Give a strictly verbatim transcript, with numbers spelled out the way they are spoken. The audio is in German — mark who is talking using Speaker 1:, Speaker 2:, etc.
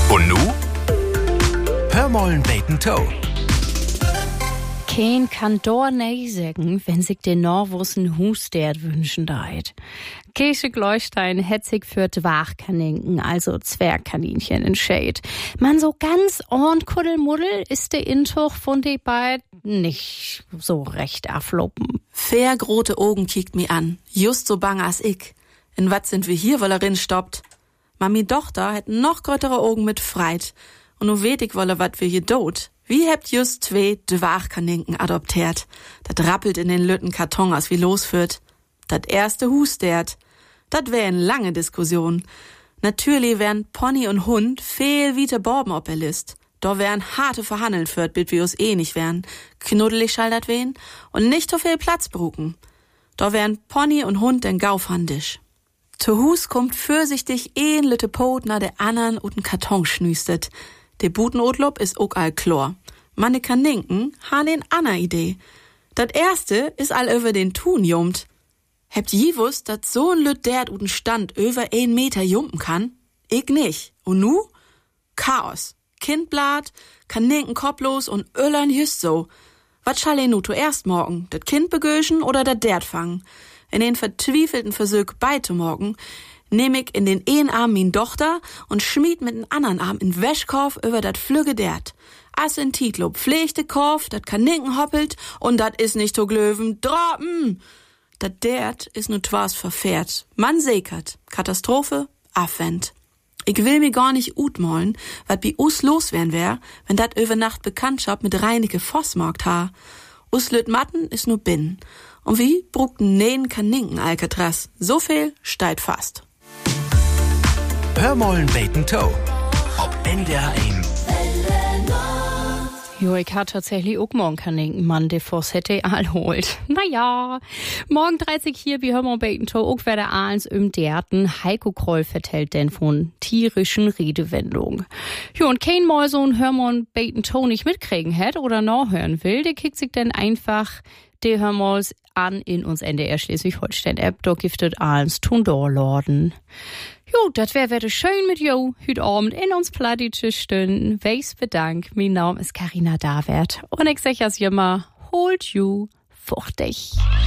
Speaker 1: Und nu? Hör mollen beten Toe.
Speaker 2: Kein kann dor nee sagen, wenn sich den Norwussen Hustert wünschen deit. Käse Gleustein hätt sich für Dwachkaninken, also Zwergkaninchen, entscheidet. Man so ganz orn Kuddelmuddel ist der Intuch von de beid nicht so recht afloppen.
Speaker 3: Fair grote Augen kiekt mi an, just so bang as ich. In wat sind wir hier, weil er rin stoppt? Mami Tochter hätt noch grötere Augen mit Freit. Und nu weet ich wolle, wat wir hier dot. Wie hebt just zwei Dwachkaninken adoptiert? Dat rappelt in den lütten Karton, als wie losführt. Dat erste hustert. Dat wär eine lange Diskussion. Natürlich wären Pony und Hund viel wiete Borben op der List. Da wären harte Verhandeln führt, bit wir uns eh nicht wären. Knuddelig schall dat wen und nicht so viel Platz bruken. Da wären Pony und Hund den Gaufhandisch. Zu Hus kommt fürsichtig een lütte Pot na der andern und den Karton schnüstet. De Butenotlob is ook all chlor. Manne Kaninken han en anna Idee. Dat erste is all über den Thun jummt. Hebt je wusst, dat so ein Lüt dert uten Stand über ein Meter jumpen kann? Ich nicht. Und nu? Chaos. Kindblat, Kaninken kopflos und Öllern just so. Wat schall nu zuerst morgen? Dat Kind begöschen oder dat dert fangen? In den vertwiefelten Versuch beizumogen, nehm ich in den einen Arm min Tochter und schmied mit den anderen Arm in Wäschkorf über dat Flügge dert. As in Titlob pflegte Korf, dat Kaninken hoppelt und dat is nicht to glöwen, droppen! Dat dert is nu twas verfährt. Man sekert. Katastrophe, Affent. Ich will mir gar nicht utmollen, wat bi us los werden wär, wenn dat über Nacht Bekanntschaft mit Reineke Vossmarkt ha. Us lüt Matten is nu binnen. Und wie brugten nähen Kaninken Alcatraz? So viel steigt fast.
Speaker 1: Hör mollen beten Toe. Ob N D R eins.
Speaker 2: Jo, ich hat tatsächlich auch morgen Kaninken, Mann, der Voss hätte all holt. Naja, morgen dreißig hier, wie Hörmon beten Toe, auch wer der Ahlens im Derten. Heiko Kroll vertellt denn von tierischen Redewendungen. Jo, und kein Mal so ein Hörmon beten Toe nicht mitkriegen hätte oder noch hören will, der kickt sich dann einfach die Hörmals an in uns N D R Schleswig-Holstein-App, da giftet Ahlens Tundorlorden. Jo, dat wär wär schön mit jo, hüt Abend in uns Plattitsche Stunden. Weis bedank, mein Name ist Carina Davert. Und ich sag as immer, holt ju fuchtig.